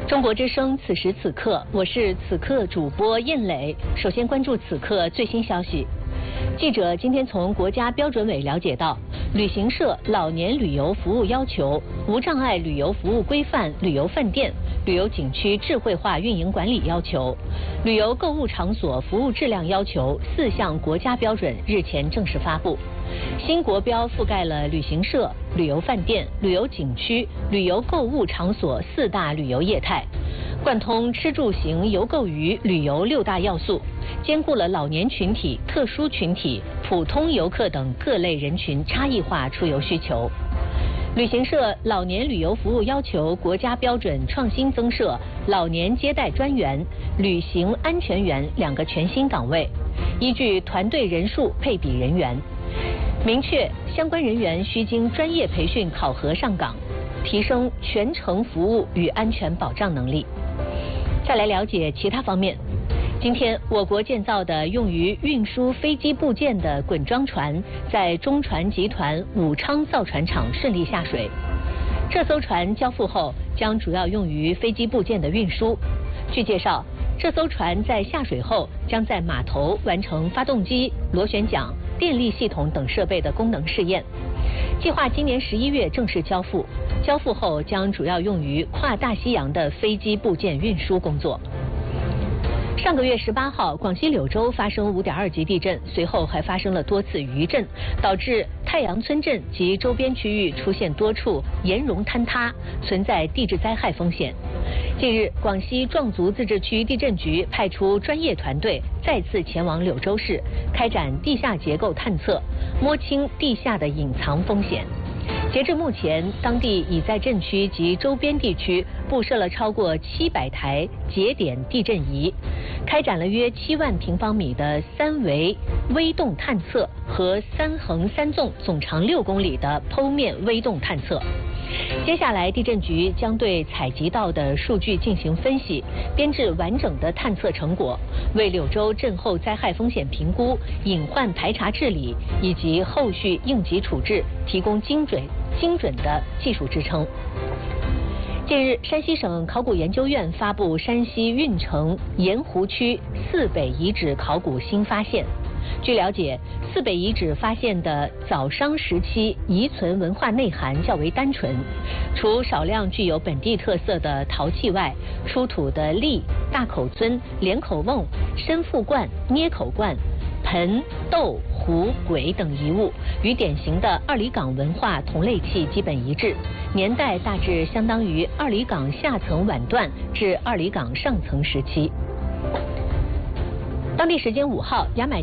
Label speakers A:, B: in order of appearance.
A: 中国之声，此时此刻，我是此刻主播燕磊。首先关注此刻最新消息。记者今天从国家标准委了解到，旅行社老年旅游服务要求、无障碍旅游服务规范、旅游饭店、旅游景区智慧化运营管理要求、旅游购物场所服务质量要求4项国家标准日前正式发布。新国标覆盖了旅行社、旅游饭店、旅游景区、旅游购物场所4大旅游业态，贯通吃住行游购娱旅游6大要素，兼顾了老年群体、特殊群体、普通游客等各类人群差异化出游需求。旅行社老年旅游服务要求国家标准创新增设老年接待专员、旅行安全员2个全新岗位，依据团队人数配比人员，明确相关人员需经专业培训考核上岗，提升全程服务与安全保障能力。再来了解其他方面。今天，我国建造的用于运输飞机部件的滚装船在中船集团武昌造船厂顺利下水。这艘船交付后，将主要用于飞机部件的运输。据介绍，这艘船在下水后，将在码头完成发动机、螺旋桨、电力系统等设备的功能试验。计划今年11月正式交付，交付后将主要用于跨大西洋的飞机部件运输工作。上个月18号，广西柳州发生5.2级地震，随后还发生了多次余震，导致太阳村镇及周边区域出现多处岩溶坍塌，存在地质灾害风险。近日，广西壮族自治区地震局派出专业团队再次前往柳州市，开展地下结构探测，摸清地下的隐藏风险。截至目前，当地已在震区及周边地区布设了超过700台节点地震仪，开展了约7万平方米的3维微动探测和3横3纵总长6公里的剖面微动探测。接下来，地震局将对采集到的数据进行分析，编制完整的探测成果，为柳州震后灾害风险评估、隐患排查治理以及后续应急处置提供精准的技术支撑。近日，山西省考古研究院发布山西运城盐湖区泗北遗址考古新发现。据了解，泗北遗址发现的早商时期遗存文化内涵较为单纯，除少量具有本地特色的陶器外，出土的立、大口尊、连口瓮、深腹罐、捏口罐、盆、豆、壶、簋等遗物与典型的二里岗文化同类器基本一致，年代大致相当于二里岗下层晚段至二里岗上层时期。当地时间5号，牙买